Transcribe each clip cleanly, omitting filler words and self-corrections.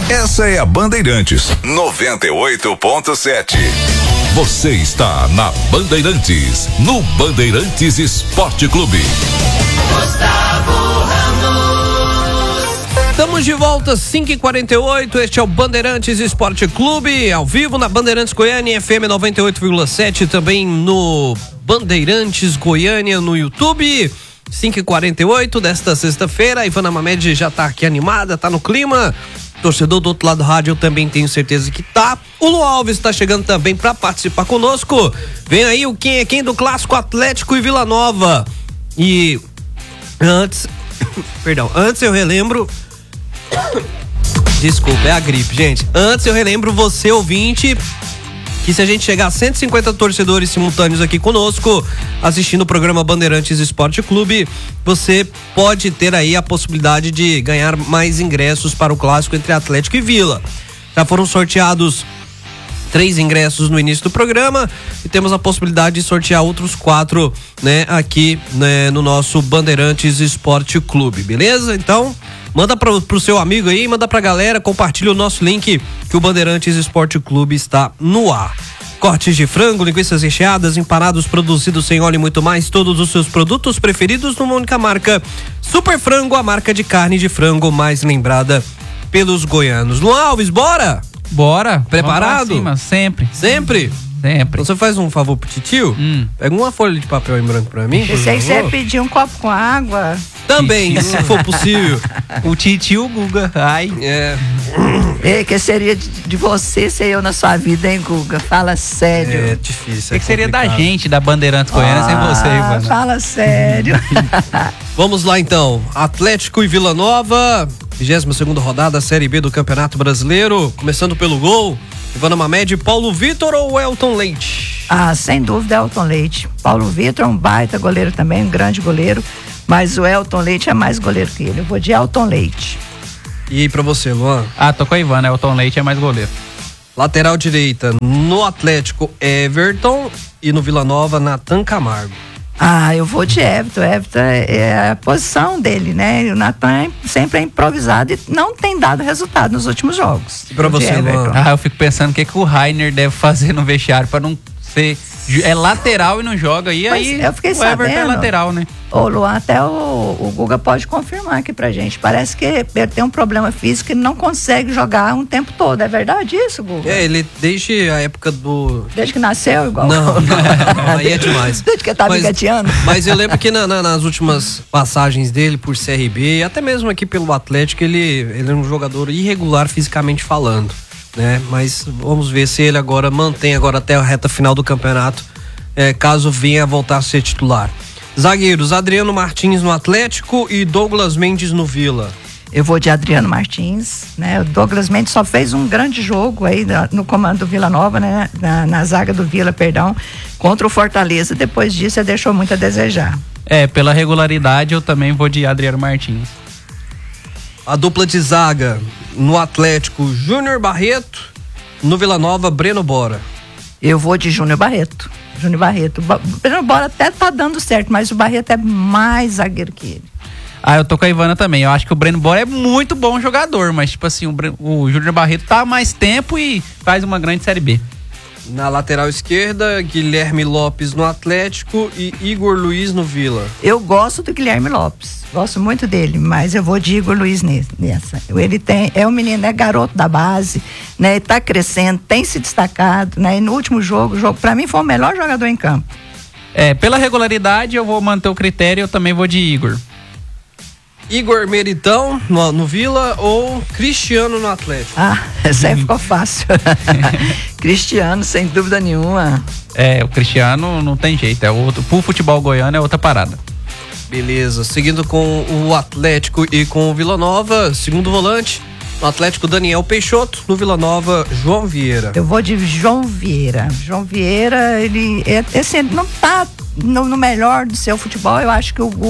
Essa é a Bandeirantes 98.7. Você está na Bandeirantes, no Bandeirantes Esporte Clube. Gustavo Ramos. Estamos de volta, 5h48. Este é o Bandeirantes Esporte Clube, ao vivo na Bandeirantes Goiânia, FM 98,7, também no Bandeirantes Goiânia no YouTube. 5h48 desta sexta-feira. A Ivana Mamed já tá aqui animada, tá no clima. Torcedor do outro lado do rádio, eu também tenho certeza que tá. O Lu Alves tá chegando também para participar conosco. Vem aí o quem é quem do clássico Atlético e Vila Nova. E antes eu relembro. Desculpa, é a gripe, gente. Antes eu relembro você, ouvinte, que se a gente chegar a 150 torcedores simultâneos aqui conosco, assistindo o programa Bandeirantes Esporte Clube, você pode ter aí a possibilidade de ganhar mais ingressos para o clássico entre Atlético e Vila. Já foram sorteados 3 ingressos no início do programa e temos a possibilidade de sortear outros 4, né, aqui, né, no nosso Bandeirantes Esporte Clube, beleza? Então, manda pro seu amigo aí, manda pra galera, compartilha o nosso link que o Bandeirantes Esporte Clube está no ar. Cortes de frango, linguiças recheadas, empanados produzidos sem óleo e muito mais, todos os seus produtos preferidos numa única marca. Super Frango, a marca de carne de frango mais lembrada pelos goianos. Luan Alves, bora? Bora. Preparado? Vamos pra cima, sempre. Sempre? Sempre. Você faz um favor pro titio? Pega uma folha de papel em branco pra mim. Esse aí você pedir um copo com água. Também, se for possível. O titio Guga. Ai. É, que seria de você ser eu na sua vida, hein, Guga? Fala sério. É difícil. O que seria da gente, da Bandeirantes Goiânia, sem você, Ivana? Fala sério. Vamos lá então. Atlético e Vila Nova, 22ª rodada, Série B do Campeonato Brasileiro. Começando pelo gol, Ivana Mamed, Paulo Vitor ou Elton Leite? Ah, sem dúvida, Elton Leite. Paulo Vitor é um baita goleiro também, um grande goleiro, mas o Elton Leite é mais goleiro que ele. Eu vou de Elton Leite. E aí pra você, Luan? Tô com a Ivana, Elton Leite é mais goleiro. Lateral direita, no Atlético, Everton, e no Vila Nova, Natan Camargo. Eu vou de Everton. Everton é a posição dele, né? E o Natan sempre é improvisado e não tem dado resultado nos últimos jogos. E pra você, Luan? Eu fico pensando o que o Rainer deve fazer no vestiário pra não ser... É lateral e não joga, e aí eu fiquei o Everton sabendo, é lateral, né? Ô Luan, até o Guga pode confirmar aqui pra gente. Parece que ele tem um problema físico e não consegue jogar um tempo todo. É verdade isso, Guga? Ele desde a época do... Desde que nasceu, igual? Não, aí é demais. Desde que tava engateando. Mas eu lembro que nas últimas passagens dele por CRB, e até mesmo aqui pelo Atlético, ele é um jogador irregular fisicamente falando, né? Mas vamos ver se ele agora mantém até a reta final do campeonato, caso venha a voltar a ser titular. Zagueiros, Adriano Martins no Atlético e Douglas Mendes no Vila. Eu vou de Adriano Martins, né? O Douglas Mendes só fez um grande jogo aí no comando do Vila Nova, né? Na zaga do Vila, contra o Fortaleza. Depois disso, ele deixou muito a desejar. Pela regularidade, eu também vou de Adriano Martins. A dupla de zaga no Atlético, Júnior Barreto, no Vila Nova, Breno Bora. Eu vou de Júnior Barreto. O Breno Bora até tá dando certo, mas o Barreto é mais zagueiro que ele. Eu tô com a Ivana também. Eu acho que o Breno Bora é muito bom jogador, mas tipo assim, o Júnior Barreto tá há mais tempo e faz uma grande Série B. Na lateral esquerda, Guilherme Lopes no Atlético e Igor Luiz no Vila. Eu gosto do Guilherme Lopes, gosto muito dele, mas eu vou de Igor Luiz nessa. Ele é um menino, é garoto da base, né? Tá crescendo, tem se destacado, né? E no último jogo, pra mim foi o melhor jogador em campo. Pela regularidade eu vou manter o critério, eu também vou de Igor. Igor Meritão no Vila ou Cristiano no Atlético? Essa aí ficou fácil. Cristiano, sem dúvida nenhuma. O Cristiano não tem jeito, pro futebol goiano é outra parada. Beleza, seguindo com o Atlético e com o Vila Nova, segundo volante, no Atlético Daniel Peixoto, no Vila Nova João Vieira. Eu vou de João Vieira. João Vieira, ele não tá no melhor do seu futebol. Eu acho que o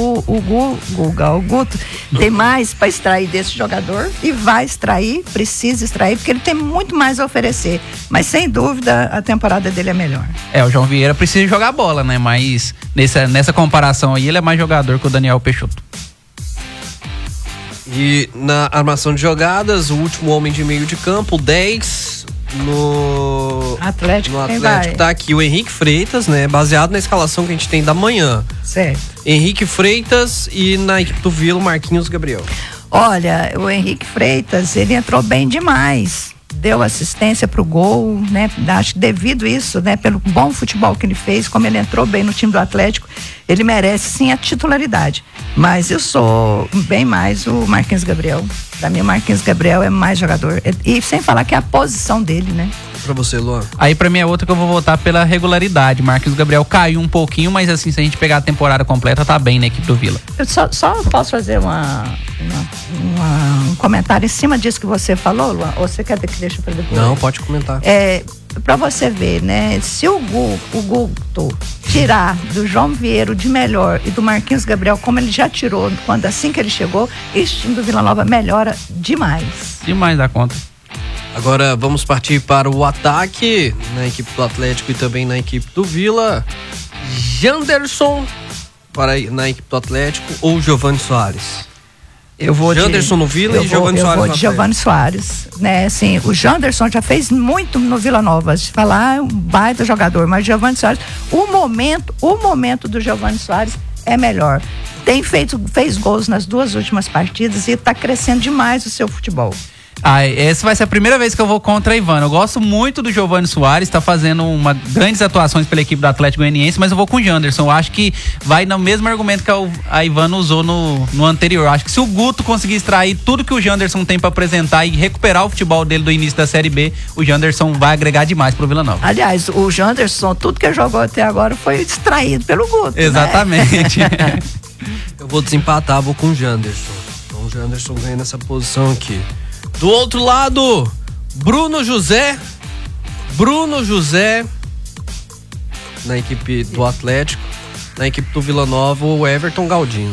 Guto tem mais para extrair desse jogador e vai extrair, precisa extrair, porque ele tem muito mais a oferecer. Mas sem dúvida a temporada dele é melhor. O João Vieira precisa jogar bola, né? Mas nessa comparação aí ele é mais jogador que o Daniel Peixoto. E na armação de jogadas, o último homem de meio de campo, 10 no Atlético, tá aqui o Henrique Freitas, né? Baseado na escalação que a gente tem da manhã. Certo. Henrique Freitas e na equipe do Vila, Marquinhos Gabriel. Olha, o Henrique Freitas, ele entrou bem demais. Deu assistência pro gol, né? Acho que devido isso, né? Pelo bom futebol que ele fez, como ele entrou bem no time do Atlético, ele merece sim a titularidade. Mas eu sou bem mais o Marquinhos Gabriel. Pra mim, o Marquinhos Gabriel é mais jogador. E sem falar que é a posição dele, né? Pra você, Luan. Aí pra mim é outra que eu vou votar pela regularidade. Marquinhos Gabriel caiu um pouquinho, mas assim, se a gente pegar a temporada completa, tá bem na equipe do Vila. Eu só posso fazer um comentário em cima disso que você falou, Luan? Ou você quer que deixe pra depois? Não, pode comentar. Pra você ver, né? Se o Guto tirar do João Vieira de melhor e do Marquinhos Gabriel, como ele já tirou assim que ele chegou, esse time do Vila Nova melhora demais. Demais da conta. Agora vamos partir para o ataque na equipe do Atlético e também na equipe do Vila. Janderson na equipe do Atlético ou Giovani Soares? Eu vou Janderson no Vila e Giovani Soares no Atlético. Eu vou de Giovani Soares, né? Assim, o Janderson já fez muito no Vila Nova, de falar, é um baita jogador, mas Giovani Soares, o momento do Giovani Soares é melhor. Fez gols nas 2 últimas partidas e está crescendo demais o seu futebol. Essa vai ser a primeira vez que eu vou contra a Ivana. Eu gosto muito do Giovani Soares, tá fazendo grandes atuações pela equipe do Atlético Goianiense, mas eu vou com o Janderson. Eu acho que vai no mesmo argumento que a Ivana usou no anterior. Eu acho que se o Guto conseguir extrair tudo que o Janderson tem pra apresentar e recuperar o futebol dele do início da Série B, o Janderson vai agregar demais pro Vila Nova. Aliás, o Janderson, tudo que ele jogou até agora foi extraído pelo Guto. Exatamente. Né? Eu vou desempatar, vou com o Janderson. Então o Janderson ganha nessa posição aqui. Do outro lado, Bruno José na equipe do Atlético, na equipe do Vila Nova, o Everton Galdino.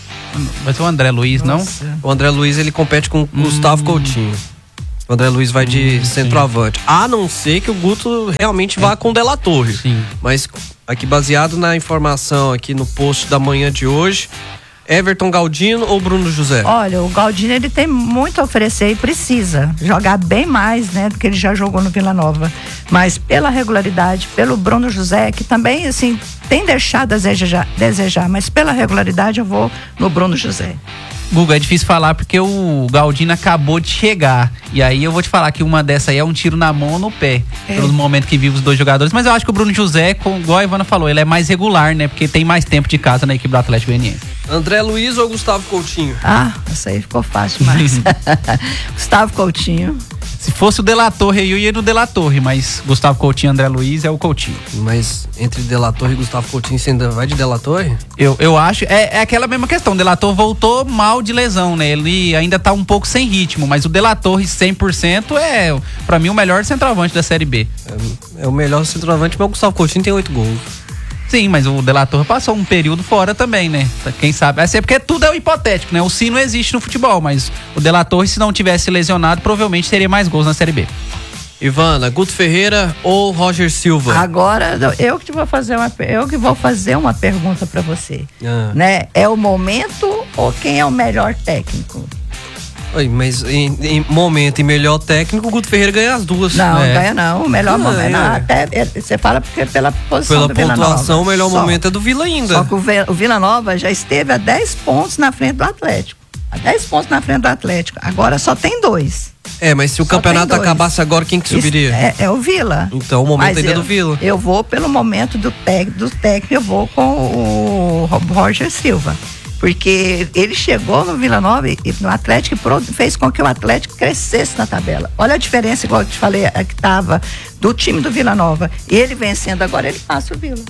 Vai ser o André Luiz, Nossa. não? O André Luiz, ele compete com o Gustavo Coutinho. O André Luiz vai de centroavante. A não ser que o Guto realmente vá com o De La Torre. Sim. Mas aqui baseado na informação aqui no post da manhã de hoje, Everton Galdino ou Bruno José? Olha, o Galdino, ele tem muito a oferecer e precisa jogar bem mais, né, do que ele já jogou no Vila Nova. Mas pela regularidade, pelo Bruno José, que também, assim, tem deixado a desejar, mas pela regularidade eu vou no Bruno José. Guga, é difícil falar porque o Galdino acabou de chegar. E aí eu vou te falar que uma dessa aí é um tiro na mão ou no pé. Pelos momentos que vivem os dois jogadores. Mas eu acho que o Bruno José, igual a Ivana falou, ele é mais regular, né? Porque tem mais tempo de casa na equipe do Atlético Goianiense. André Luiz ou Gustavo Coutinho? Essa aí ficou fácil, mas Gustavo Coutinho. Se fosse o De La Torre, eu ia no De La Torre, mas Gustavo Coutinho e André Luiz é o Coutinho. Mas entre De La Torre e Gustavo Coutinho, você ainda vai de De La Torre? Eu acho, é aquela mesma questão, o De La Torre voltou mal de lesão, né? Ele ainda tá um pouco sem ritmo, mas o De La Torre 100% é, pra mim, o melhor centroavante da Série B. É o melhor centroavante, mas o Gustavo Coutinho tem 8 gols. Sim, mas o De La Torre passou um período fora também, né? Quem sabe? Assim, é porque tudo é o hipotético, né? O sim não existe no futebol, mas o De La Torre, se não tivesse lesionado, provavelmente teria mais gols na Série B. Ivana, Guto Ferreira ou Roger Silva? Agora, eu que vou fazer uma pergunta pra você. Né? É o momento ou quem é o melhor técnico? Oi, mas em momento e melhor técnico, o Guto Ferreira ganha as duas. Não, ganha não. O melhor momento. Até você fala porque pela posição do Vila Nova. Pela pontuação, o melhor momento é do Vila ainda. Só que o Vila Nova já esteve a 10 pontos na frente do Atlético. A 10 pontos na frente do Atlético. Agora só tem 2. Mas se o campeonato acabasse agora, quem que subiria? É o Vila. Então o momento ainda é do Vila. Eu vou pelo momento do técnico, eu vou com o Roger Silva. Porque ele chegou no Vila Nova e no Atlético fez com que o Atlético crescesse na tabela. Olha a diferença, igual eu te falei, que estava do time do Vila Nova. E ele vencendo agora, ele passa o Vila.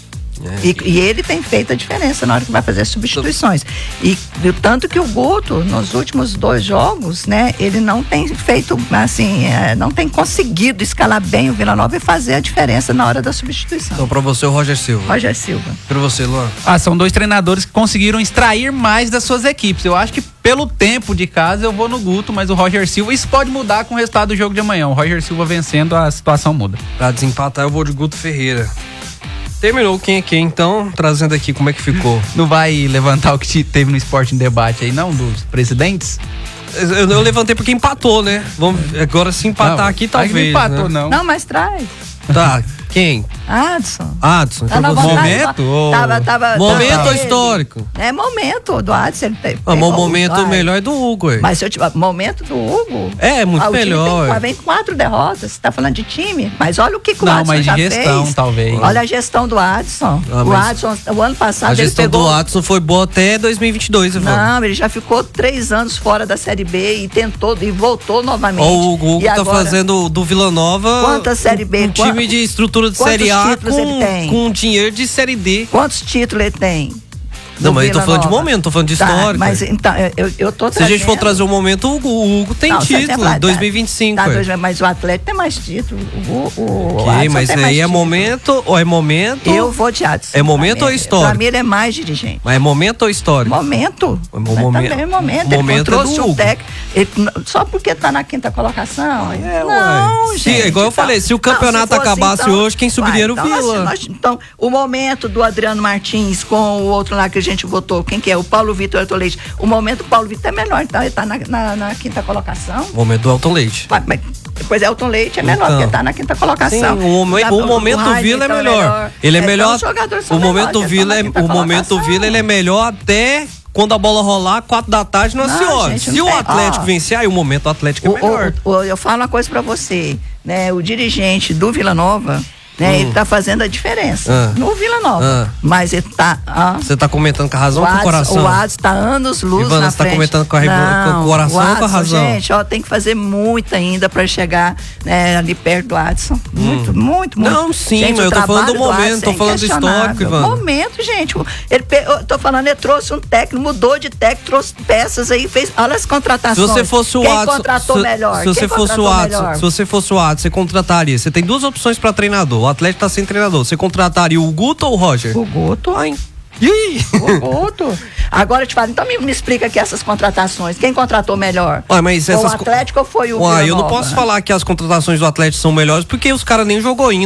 E ele tem feito a diferença na hora que vai fazer as substituições. E tanto que o Guto, nos últimos 2 jogos, né, ele não tem feito, assim, não tem conseguido escalar bem o Vila Nova e fazer a diferença na hora da substituição. Então, pra você, o Roger Silva. Roger Silva. Pra você, Luan. São 2 treinadores que conseguiram extrair mais das suas equipes. Eu acho que pelo tempo de casa eu vou no Guto, mas o Roger Silva, isso pode mudar com o resultado do jogo de amanhã. O Roger Silva vencendo, a situação muda. Pra desempatar, eu vou de Guto Ferreira. Terminou quem é quem, então, trazendo aqui como é que ficou. Não vai levantar o que teve no Esporte em Debate aí, não? Dos presidentes? Eu levantei porque empatou, né? Vamos agora se empatar Não, aqui, talvez. Não empatou, né? não. Não, mas traz. Tá, quem? Adson. Adson. Tá Então na você... vontade, Momento ou- Momento ou ele. histórico? É momento do Adson. Ele Ah, mas o momento melhor é do Hugo, ué. Mas se eu tiver momento do Hugo. É, muito o time melhor. vem 4 derrotas. Você tá falando de time? Mas olha o que o Não, Adson mas de já gestão, fez. talvez. Olha a gestão do Adson. Ah, O mas Adson, o ano passado, A ele gestão pegou. do Adson foi boa até 2022, Evandro. Não, ele já ficou 3 anos fora da Série B e tentou e voltou novamente. Ó, o Hugo E tá agora, fazendo do Vila Nova Quantas Série B? um time de estrutura de Quantos Série A títulos ele tem? com dinheiro de Série D. Quantos títulos ele tem? Não, do mas eu tô Vila falando de Nova? momento, tô falando de Tá, histórico. mas então, eu tô Se a gente for trazendo- trazer o momento, o Hugo tem Não, você título, falar, 2025. tá, ué. mas o Atlético tem mais título. O Ok, Adson mas tem aí mais é título. momento ou é momento? Eu vou de Adson. É momento Pra ou mim, histórico? Pra mim ele é mais dirigente. Mas é momento ou histórico? Momento. Mas momento. também é momento. Momento Ele é trouxe do o Hugo. técnico. Só porque tá na 5ª colocação. É, não, ué. gente. Se, igual eu falei, se o campeonato se fosse, acabasse hoje, quem subiria era o Vila. Então, o momento do Adriano Martins com o outro lá que a gente votou, quem que é? O Paulo Vitor Elton Leite. O momento do Paulo Vitor é menor, então ele tá na 5ª colocação. Momento do Elton Leite. Mas depois Elton Leite é menor, Então. porque tá na 5ª colocação. Sim, o momento do Rainer, Vila é então, melhor. Ele é melhor. Então, os jogadores são O momento do melhores, Vila é eles estão o na 5ª momento do colocação. Vila ele é melhor até quando a bola rolar 4 da tarde não se Não, olha. gente, Se não o tem- Atlético ó. vencer, aí o momento do Atlético é melhor. Eu falo uma coisa pra você, né? O dirigente do Vila Nova, né? Ele tá fazendo a diferença no Vila Nova. Mas ele tá... Você tá comentando com a razão ou com o coração? O Adson tá anos luz Ivana, na você tá frente. comentando com o coração ou com a razão? Gente, ó, tem que fazer muito ainda pra chegar, né, ali perto do Adson. Muito. Não, sim, Gente, mas o eu tô falando do trabalho momento, Adson tô falando do histórico, inquestionável. Ivana. Momento, gente. Eu tô falando, ele trouxe um técnico, mudou de técnico, trouxe peças aí, fez. Olha as Se contratações. você fosse o Quem Adson, contratou melhor? se você Quem fosse o contratou Adson, melhor? se você fosse o Adson, você contrataria. Você tem 2 opções pra treinador. O Atlético tá sem treinador. Você contrataria o Guto ou o Roger? O Guto. Ai. E aí? O Guto. Agora eu te falo, então me explica aqui essas contratações. Quem contratou melhor? Ué, mas Foi essas o Atlético ou foi o Ué, Vila eu não Nova? posso falar que as contratações do Atlético são melhores porque os caras nem jogou ainda.